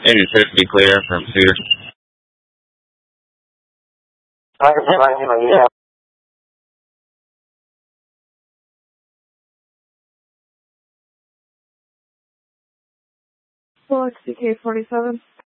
Maybe it should be clear from Cedar. Yeah. Well, it's CK47.